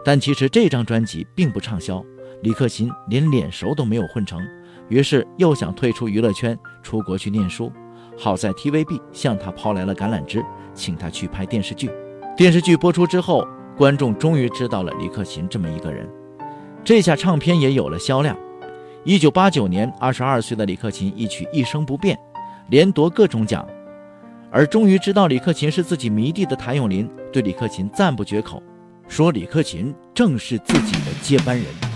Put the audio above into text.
但其实这张专辑并不畅销，李克勤连脸熟都没有混成，于是又想退出娱乐圈，出国去念书。好在 TVB 向他抛来了橄榄枝，请他去拍电视剧。电视剧播出之后，观众终于知道了李克勤这么一个人，这下唱片也有了销量。1989年，22岁的李克勤一曲《一生不变》连夺各种奖。而终于知道李克勤是自己迷弟的谭咏麟对李克勤赞不绝口，说李克勤正是自己的接班人。